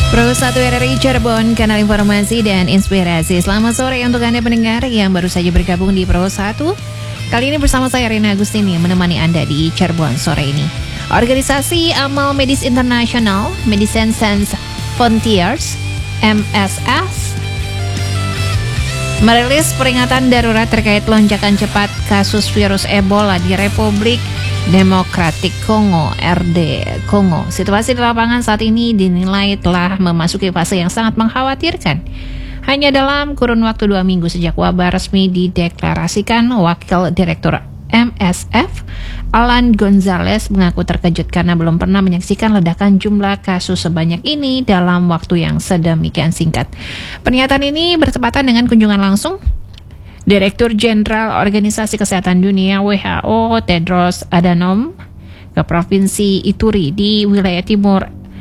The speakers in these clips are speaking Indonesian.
Pro 1 RRI Cirebon, kanal informasi dan inspirasi. Selamat sore untuk Anda pendengar yang baru saja bergabung di Pro 1. Kali ini bersama saya Rina Agustini menemani Anda di Cirebon sore ini. Organisasi Amal Medis Internasional, Medicine Sans Frontiers, MSF, merilis peringatan darurat terkait lonjakan cepat kasus virus Ebola di Republik Demokratik Kongo, RD Kongo. Situasi di lapangan saat ini dinilai telah memasuki fase yang sangat mengkhawatirkan. Hanya dalam kurun waktu 2 minggu sejak wabah resmi dideklarasikan, Wakil Direktur MSF, Alan Gonzalez, mengaku terkejut karena belum pernah menyaksikan ledakan jumlah kasus sebanyak ini dalam waktu yang sedemikian singkat. Pernyataan ini bertepatan dengan kunjungan langsung Direktur Jenderal Organisasi Kesehatan Dunia WHO Tedros Adhanom ke Provinsi Ituri di wilayah timur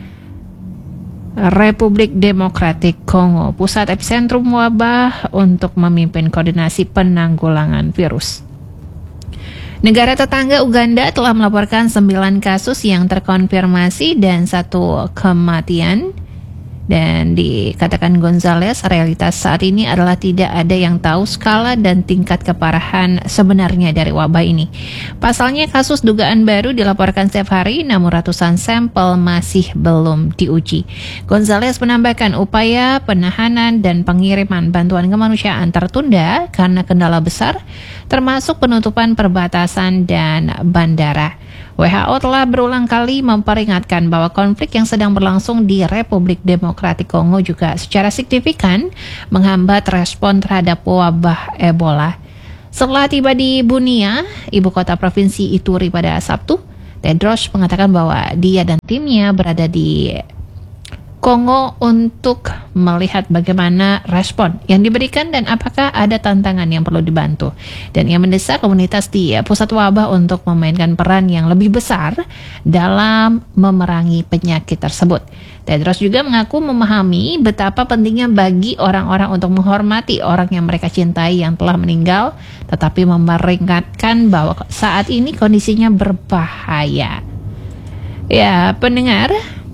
Republik Demokratik Kongo, pusat epicentrum wabah, untuk memimpin koordinasi penanggulangan virus. Negara tetangga Uganda telah melaporkan 9 kasus yang terkonfirmasi dan 1 kematian. Dan dikatakan Gonzales, realitas saat ini adalah tidak ada yang tahu skala dan tingkat keparahan sebenarnya dari wabah ini. Pasalnya kasus dugaan baru dilaporkan setiap hari, namun ratusan sampel masih belum diuji. Gonzales menambahkan upaya penahanan dan pengiriman bantuan kemanusiaan tertunda karena kendala besar, termasuk penutupan perbatasan dan bandara. WHO telah berulang kali memperingatkan bahwa konflik yang sedang berlangsung di Republik Demokratik Kongo juga secara signifikan menghambat respon terhadap wabah Ebola. Setelah tiba di Bunia, ibu kota provinsi Ituri pada Sabtu, Tedros mengatakan bahwa dia dan timnya berada di Kongo untuk melihat bagaimana respon yang diberikan dan apakah ada tantangan yang perlu dibantu. Dan ia mendesak komunitas di pusat wabah untuk memainkan peran yang lebih besar dalam memerangi penyakit tersebut. Tedros juga mengaku memahami betapa pentingnya bagi orang-orang untuk menghormati orang yang mereka cintai yang telah meninggal, tetapi memperingatkan bahwa saat ini kondisinya berbahaya. Ya, pendengar,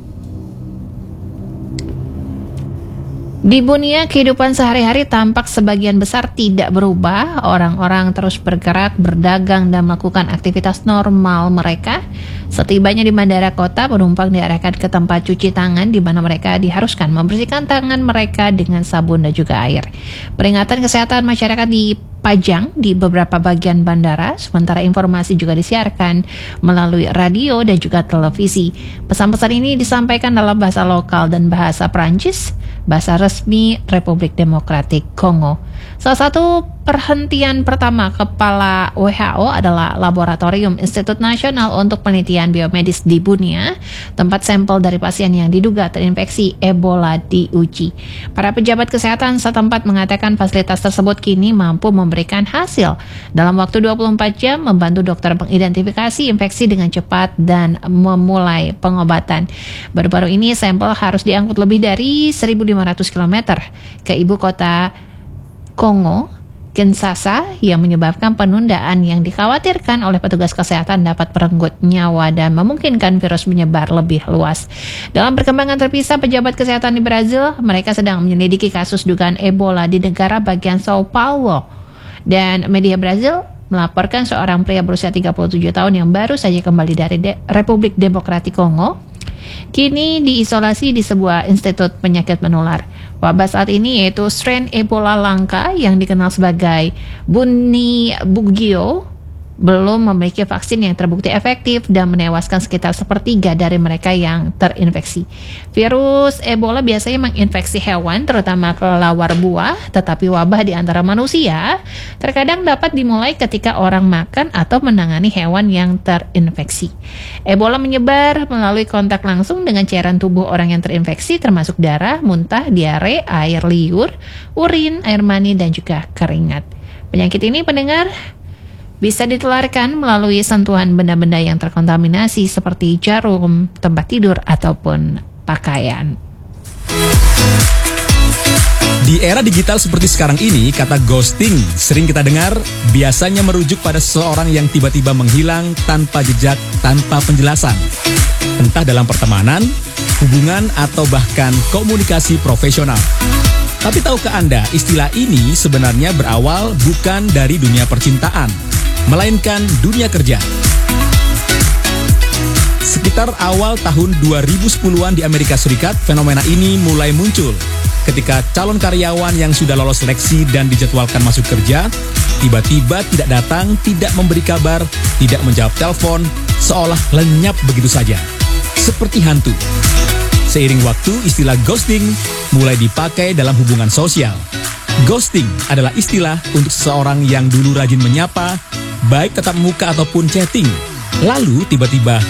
di Bunia, kehidupan sehari-hari tampak sebagian besar tidak berubah. Orang-orang terus bergerak, berdagang, dan melakukan aktivitas normal mereka. Setibanya di bandara kota, penumpang diarahkan ke tempat cuci tangan di mana mereka diharuskan membersihkan tangan mereka dengan sabun dan juga air. Peringatan kesehatan masyarakat dipajang di beberapa bagian bandara, sementara informasi juga disiarkan melalui radio dan juga televisi. Pesan-pesan ini disampaikan dalam bahasa lokal dan bahasa Prancis, bahasa resmi Republik Demokratik Kongo. Salah satu perhentian pertama Kepala WHO adalah Laboratorium Institut Nasional untuk Penelitian Biomedis di Bunia, tempat sampel dari pasien yang diduga terinfeksi Ebola diuji. Para pejabat kesehatan setempat mengatakan fasilitas tersebut kini mampu memberikan hasil dalam waktu 24 jam, membantu dokter mengidentifikasi infeksi dengan cepat dan memulai pengobatan. Baru-baru ini sampel harus diangkut lebih dari 1.500 km ke ibu kota Kongo, Kinshasa, yang menyebabkan penundaan yang dikhawatirkan oleh petugas kesehatan dapat merenggut nyawa dan memungkinkan virus menyebar lebih luas. Dalam perkembangan terpisah pejabat kesehatan di Brazil, mereka sedang menyelidiki kasus dugaan Ebola di negara bagian Sao Paulo. Dan media Brazil melaporkan seorang pria berusia 37 tahun yang baru saja kembali dari Republik Demokratik Kongo kini diisolasi di sebuah institut penyakit menular. Wabah saat ini yaitu strain Ebola langka yang dikenal sebagai Bundibugyo belum memiliki vaksin yang terbukti efektif dan menewaskan sekitar 1/3 dari mereka yang terinfeksi. Virus Ebola biasanya menginfeksi hewan, terutama kelelawar buah, tetapi wabah di antara manusia terkadang dapat dimulai ketika orang makan atau menangani hewan yang terinfeksi. Ebola menyebar melalui kontak langsung dengan cairan tubuh orang yang terinfeksi, termasuk darah, muntah, diare, air liur, urin, air mani, dan juga keringat. Penyakit ini, pendengar, bisa ditularkan melalui sentuhan benda-benda yang terkontaminasi seperti jarum, tempat tidur, ataupun pakaian. Di era digital seperti sekarang ini, kata ghosting sering kita dengar, biasanya merujuk pada seseorang yang tiba-tiba menghilang tanpa jejak, tanpa penjelasan. Entah dalam pertemanan, hubungan atau bahkan komunikasi profesional. Tapi tahukah Anda, istilah ini sebenarnya berawal bukan dari dunia percintaan, melainkan dunia kerja. Sekitar awal tahun 2010-an di Amerika Serikat, fenomena ini mulai muncul ketika calon karyawan yang sudah lolos seleksi dan dijadwalkan masuk kerja, tiba-tiba tidak datang, tidak memberi kabar, tidak menjawab telepon, seolah lenyap begitu saja, seperti hantu. Seiring waktu, istilah ghosting mulai dipakai dalam hubungan sosial. Ghosting adalah istilah untuk seseorang yang dulu rajin menyapa, baik tatap muka ataupun chatting, lalu tiba-tiba